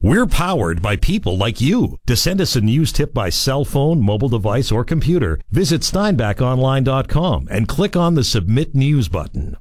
We're powered by people like you. To send us a news tip by cell phone, mobile device, or computer, visit steinbachonline.com and click on the Submit News button.